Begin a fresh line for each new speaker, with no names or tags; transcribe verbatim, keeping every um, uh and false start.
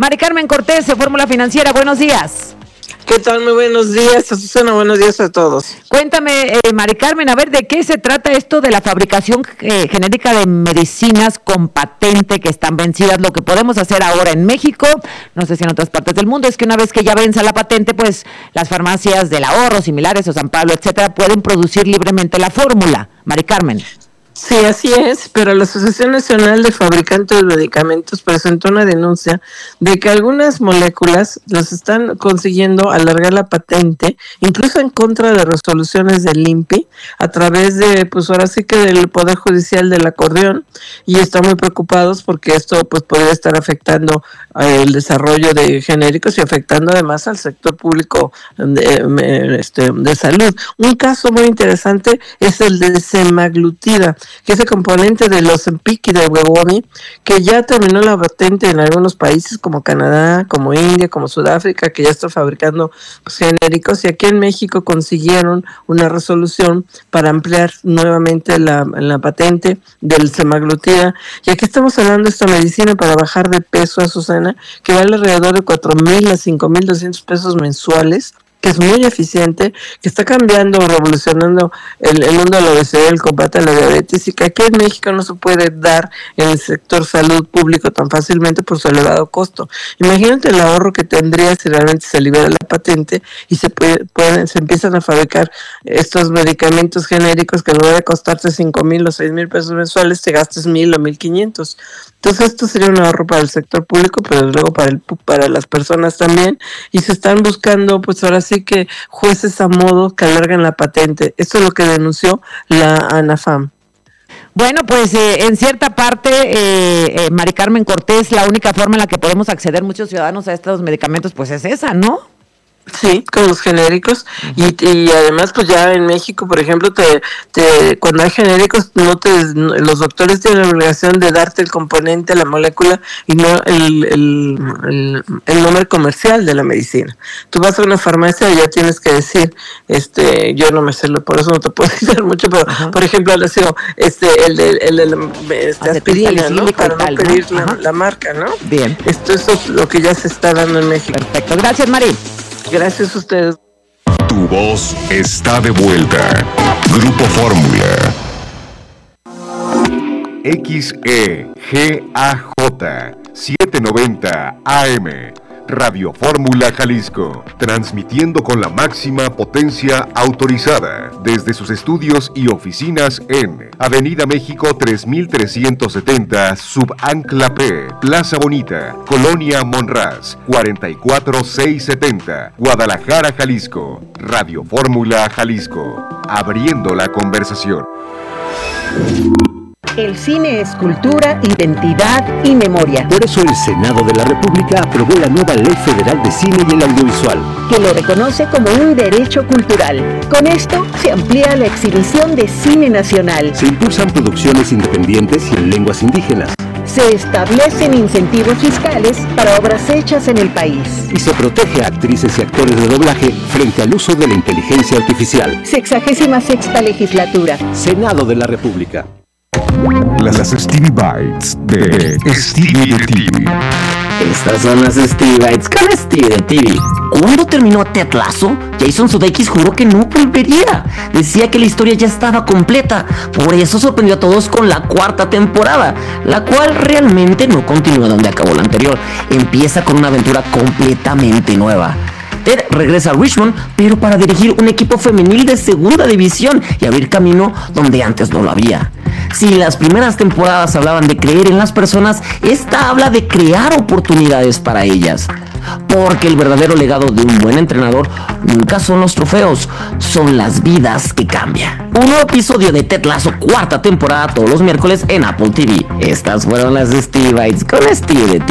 Mari Carmen Cortés, de Fórmula Financiera, buenos días.
¿Qué tal? Muy buenos días, Susana, buenos días a todos.
Cuéntame, eh, Mari Carmen, a ver, ¿de qué se trata esto de la fabricación eh, genérica de medicinas con patente que están vencidas? Lo que podemos hacer ahora en México, no sé si en otras partes del mundo, es que una vez que ya venza la patente, pues las farmacias del ahorro, similares o San Pablo, etcétera, pueden producir libremente la fórmula. Mari Carmen.
Sí, así es, pero la Asociación Nacional de Fabricantes de Medicamentos presentó una denuncia de que algunas moléculas las están consiguiendo alargar la patente, incluso en contra de resoluciones del I N P I, a través de, pues ahora sí que del Poder Judicial del acordeón, y están muy preocupados porque esto pues podría estar afectando eh, el desarrollo de genéricos y afectando además al sector público de, este, de salud. Un caso muy interesante es el de semaglutida, que es el componente de los Ozempic y de Wegovy, que ya terminó la patente en algunos países como Canadá, como India, como Sudáfrica, que ya está fabricando pues, genéricos, y aquí en México consiguieron una resolución para ampliar nuevamente la, la patente del semaglutida, y aquí estamos hablando de esta medicina para bajar de peso, a Susana, que vale alrededor de cuatro mil a cinco mil doscientos pesos mensuales, que es muy eficiente, que está cambiando, revolucionando el, el mundo de la obesidad, el combate a la diabetes, y que aquí en México no se puede dar en el sector salud público tan fácilmente por su elevado costo. Imagínate el ahorro que tendría si realmente se libera la patente y se puede, pueden, se empiezan a fabricar estos medicamentos genéricos que en lugar de costarte cinco mil o seis mil pesos mensuales, te gastes mil o mil quinientos. Entonces esto sería un ahorro para el sector público, pero luego para el para las personas también, y se están buscando, pues ahora sí que jueces a modo que alargan la patente. Esto es lo que denunció la ANAFAM.
Bueno, pues eh, en cierta parte, eh, eh, Mari Carmen Cortés, la única forma en la que podemos acceder muchos ciudadanos a estos medicamentos, pues es esa, ¿no?
Sí, con los genéricos, y, y además pues ya en México, por ejemplo, te, te cuando hay genéricos, no te los doctores tienen la obligación de darte el componente, la molécula, y no el, el, el, el nombre comercial de la medicina. Tú vas a una farmacia y ya tienes que decir, este, yo no me sé, por eso no te puedo decir mucho, pero uh-huh. por ejemplo, les digo, este, el de el, el, el, este, aspirina, ¿no? Para no pedir ¿no? La, la marca, ¿no?
Bien.
Esto, esto es lo que ya se está dando en México.
Perfecto, gracias, Mari.
Gracias a ustedes.
Tu voz está de vuelta. Grupo Fórmula. X E G A J setecientos noventa A M. Radio Fórmula Jalisco, transmitiendo con la máxima potencia autorizada desde sus estudios y oficinas en Avenida México tres mil trescientos setenta, Subancla P, Plaza Bonita, Colonia Monraz, cuarenta y cuatro mil seiscientos setenta, Guadalajara, Jalisco. Radio Fórmula Jalisco, abriendo la conversación.
El cine es cultura, identidad y memoria.
Por eso el Senado de la República aprobó la nueva Ley Federal de Cine y el Audiovisual,
que lo reconoce como un derecho cultural. Con esto se amplía la exhibición de cine nacional.
Se impulsan producciones independientes y en lenguas indígenas.
Se establecen incentivos fiscales para obras hechas en el país.
Y se protege a actrices y actores de doblaje frente al uso de la inteligencia artificial.
Sexagésima sexta legislatura.
Senado de la República.
Las Stevie Bites de Stevie de T V.
Estas son las Stevie Bites con Stevie de T V. ¿Cuándo terminó Ted Lasso? Jason Sudeikis juró que no volvería. Decía que la historia ya estaba completa. Por eso sorprendió a todos con la cuarta temporada, la cual realmente no continúa donde acabó la anterior. Empieza con una aventura completamente nueva. Ted regresa a Richmond, pero para dirigir un equipo femenil de segunda división y abrir camino donde antes no lo había. Si las primeras temporadas hablaban de creer en las personas, esta habla de crear oportunidades para ellas. Porque el verdadero legado de un buen entrenador nunca son los trofeos, son las vidas que cambian. Un nuevo episodio de Ted Lasso, cuarta temporada, todos los miércoles en Apple T V. Estas fueron las Stevie Bites con Stevie de T V.